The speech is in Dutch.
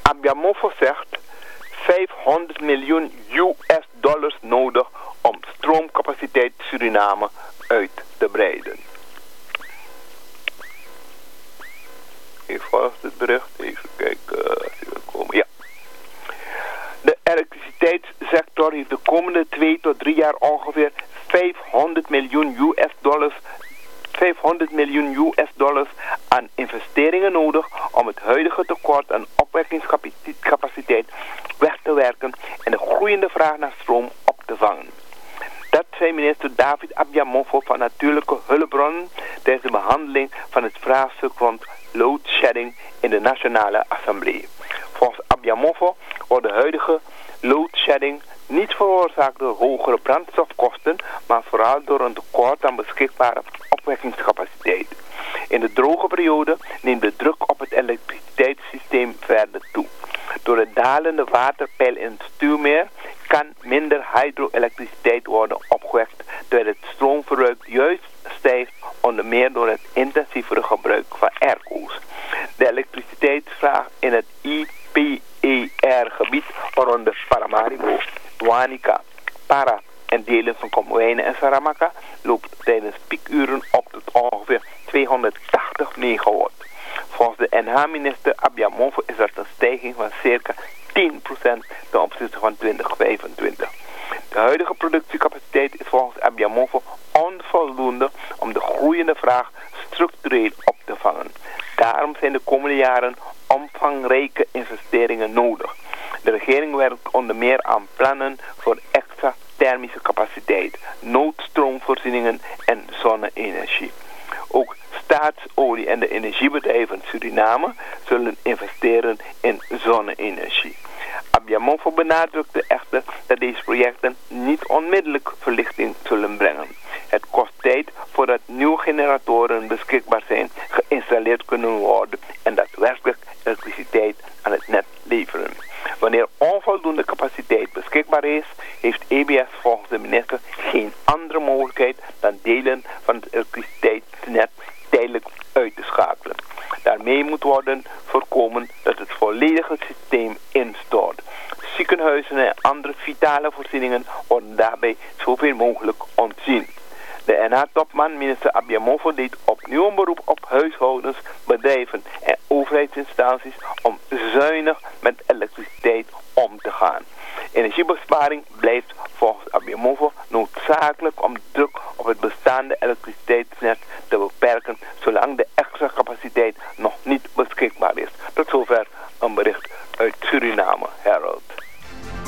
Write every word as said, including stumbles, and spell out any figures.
Abiamofo zegt vijfhonderd miljoen U S dollars nodig om stroomcapaciteit Suriname uit te breiden. Even volgt het bericht. Even kijken. Even komen. Ja. De elektriciteitssector heeft de komende twee tot drie jaar ongeveer vijfhonderd miljoen U S dollars, vijfhonderd miljoen U S dollars aan investeringen nodig om het huidige tekort aan opwekkingscapaciteit weg te werken en de groeiende vraag naar stroom op te vangen. Dat zei minister David Abiamofo van Natuurlijke Hulpbronnen tijdens de behandeling van het vraagstuk rond load shedding in de Nationale Assemblée. Volgens Abiamofo wordt de huidige load shedding niet veroorzaakt door hogere brandstofkosten, maar vooral door een tekort aan beschikbare opwekkingscapaciteit. In de droge periode neemt de druk op het elektriciteitssysteem verder toe. Door het dalende waterpeil in het stuwmeer kan minder hydro-elektriciteit worden opgewekt, terwijl het stroomverbruik juist stijgt, onder meer door het intensievere gebruik van airco's. De elektriciteitsvraag in het I P E R-gebied, waaronder Paramaribo, Wanica, Para en delen van Komwijnen en Saramaka, loopt tijdens piekuren op tot ongeveer tweehonderdtachtig megawatt. Volgens de N H-minister Abiamofo is dat een stijging van circa tien procent ten opzichte van twintig vijfentwintig. De huidige productiecapaciteit is volgens Abiamofo onvoldoende om de groeiende vraag structureel op te vangen. Daarom zijn de komende jaren omvangrijke investeringen nodig. De regering werkt onder meer aan plannen voor extra thermische capaciteit, noodstroomvoorzieningen en zonne-energie. Ook staatsolie en de energiebedrijven Suriname zullen investeren in zonne-energie. Abiamofo benadrukte echter dat deze projecten niet onmiddellijk verlichting zullen brengen. Het kost tijd voordat nieuwe generatoren beschikbaar zijn, geïnstalleerd kunnen worden en daadwerkelijk elektriciteit aan het net leveren. Wanneer onvoldoende capaciteit beschikbaar is, heeft E B S volgens de minister geen andere mogelijkheid dan delen van het elektriciteitsnet tijdelijk uit te schakelen. Daarmee moet worden voorkomen dat het volledige systeem instort. Ziekenhuizen en andere vitale voorzieningen worden daarbij zoveel mogelijk ontzien. De N H-topman, minister Abiamofo, deed opnieuw een beroep op huishoudens, bedrijven en overheidsinstanties om zuinig met elektriciteit om te gaan. Energiebesparing blijft volgens Abiamofo noodzakelijk om de druk op het bestaande elektriciteitsnet te beperken, zolang de extra capaciteit nog niet beschikbaar is. Tot zover een bericht uit Suriname, Herald.